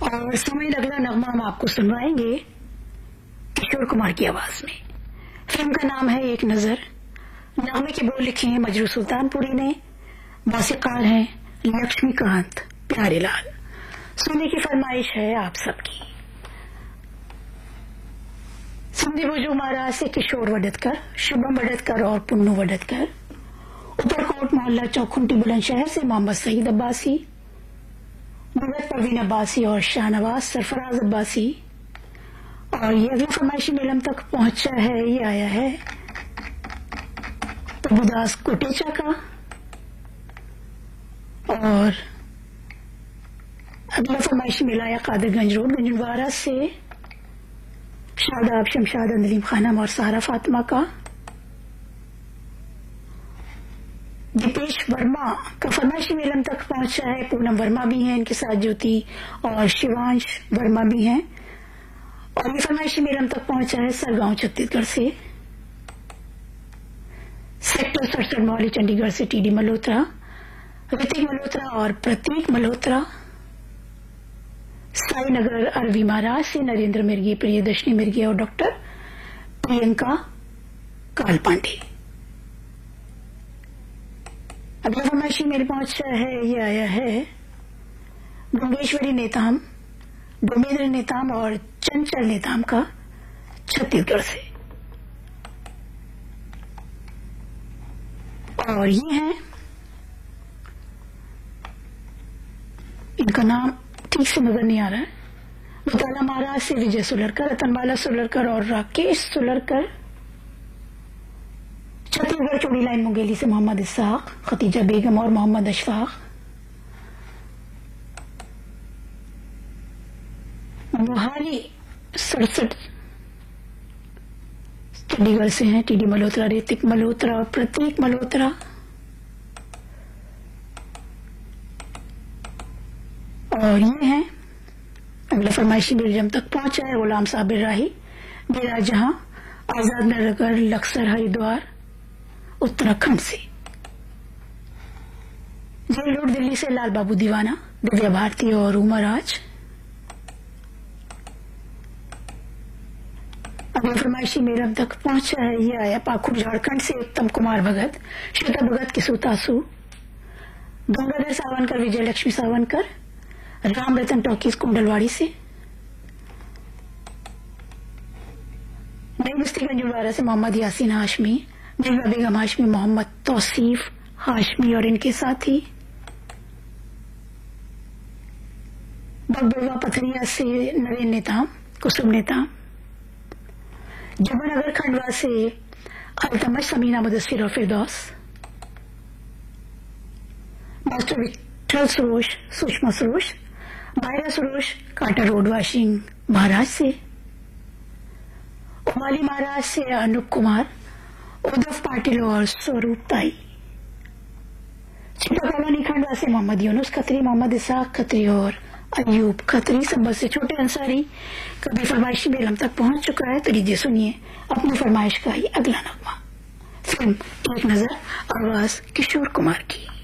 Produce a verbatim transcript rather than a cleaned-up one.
और समय अगला नगमा हम आपको सुनवाएंगे किशोर कुमार की आवाज में। फिल्म का नाम है एक नजर। नगमे के बोल लिखे हैं मजरू सुल्तानपुरी ने, मौसीकार हैं लक्ष्मीकांत प्यारेलाल। सुनने की फरमाइश है आप सबकी। सिंधी बुजू महाराज से किशोर वडतकर, शुभम वडतकर और पुन्नू वडतकर। उपरकोट मोहल्ला चौखुंटी बुलंदशहर से मोहम्मद सईद अब्बासी, भगत परवीन अब्बासी और शाहनवाज सरफराज अब्बासी। और ये अगली फरमाइशी मेलम तक पहुंचा है, ये आया है प्रभुदास कोटेचा का। और अगला फरमाइशी मेला आया कादरगंज रोड गंजवारा से शादाब शमशाद अंदलीम खानम और सहारा फातिमा का। दीपेश वर्मा का फरमाइशी मेलम तक पहुंचा है। पूनम वर्मा भी हैं इनके साथ, ज्योति और शिवांश वर्मा भी हैं। और ये फरमाइशी मेलम तक पहुंचा है सरगांव छत्तीसगढ़ से, सेक्टर सड़सठ मोहाली चंडीगढ़ से टीडी मल्होत्रा, ऋतिक मल्होत्रा और प्रतीक मल्होत्रा। साई नगर अरवी महाराज से नरेंद्र मिर्गे, प्रियदर्शनी मिर्गे और डॉक्टर प्रियंका काल पांडे। अगला फरमाइशी मेरे पहुंचा है, ये आया है गंगेश्वरी नेताम, डोमेंद्र नेताम और चंचल नेताम का छत्तीसगढ़ से। और ये है, इनका नाम ठीक से नजर नहीं आ रहा है, मुताला महाराज से विजय सुलरकर, रतनबाला सुलरकर और राकेश सुलरकर। छत्तीसगढ़ चौड़ी लाइन मुंगेली से मोहम्मद इसहाक, खतीजा बेगम और मोहम्मद अशफाक। मोहाली सड़सठ चंडीगढ़ से हैं टीडी मल्होत्रा, ऋतिक मल्होत्रा और प्रतीक मल्होत्रा। और ये है अगला फरमाइशी बेलजम तक पहुंचा है गुलाम साबिर राही, मेरा जहां, आजाद नगर लक्सर हरिद्वार उत्तराखंड से। जेल रोड दिल्ली से लाल बाबू दीवाना, दिव्या भारती और उमर राज। अगला फरमाइशी मेरम तक पहुंचा है, ये आया पाकुड़ झारखंड से उत्तम कुमार भगत, श्वेता भगत किसुतासु, गंगाधर सावनकर, विजय लक्ष्मी सावनकर, राम रतन टॉकीज कुंडलवाड़ी से। नई बस्ती गंजवारा से मोहम्मद यासीन हाशमी, नईमा बेगम हाशमी, मोहम्मद तौसीफ हाशमी और इनके साथी। बगबुआ पथरिया से नरेन नेताम, कुसुम नेताम। जमुनानगर खंडवा से अल्तमश, समीना मुदस्सिर और फिरदौस। मास्टर विठल सुरोश, सुषमा सुरोश, मायरा सुरोश, कांटा रोड वाशिंग महाराज से। उमाली महाराज से अनूप कुमार, उद्धव पाटिल और स्वरूप ताई। छिपा कॉलोनी खंडवा से मोहम्मद यूनुस खत्री, मोहम्मद इसाक खत्री और अयूब खत्री। संबल से छोटे अंसारी कभी फरमाइशी बेलम तक पहुंच चुका है, तो लीजिए सुनिए अपनी फरमाइश का ही अगला नगमा। फिल्म एक नजर, आवाज किशोर कुमार की।